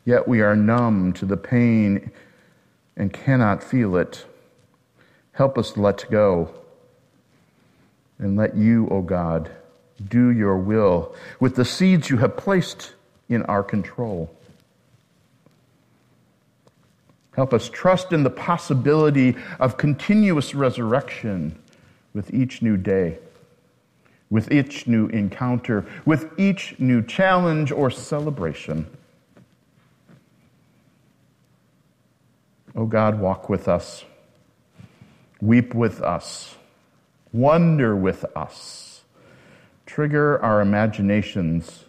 yet we are numb to the pain and cannot feel it. Help us let go and let you, O God, do your will with the seeds you have placed in our control. Help us trust in the possibility of continuous resurrection with each new day, with each new encounter, with each new challenge or celebration. O God, walk with us, weep with us, wonder with us, trigger our imaginations.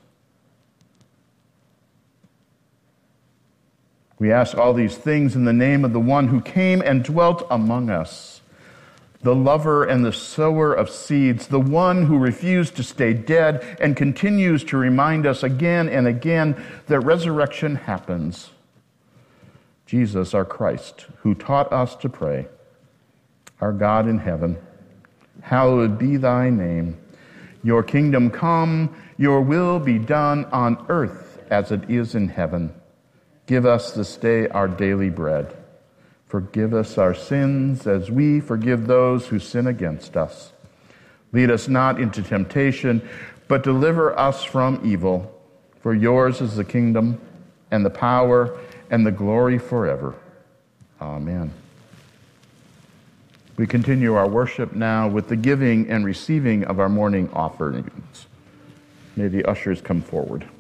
We ask all these things in the name of the one who came and dwelt among us, the lover and the sower of seeds, the one who refused to stay dead and continues to remind us again and again that resurrection happens. Jesus, our Christ, who taught us to pray, our God in heaven, hallowed be thy name. Your kingdom come, your will be done on earth as it is in heaven. Give us this day our daily bread. Forgive us our sins as we forgive those who sin against us. Lead us not into temptation, but deliver us from evil. For yours is the kingdom and the power and the glory forever. Amen. We continue our worship now with the giving and receiving of our morning offerings. May the ushers come forward.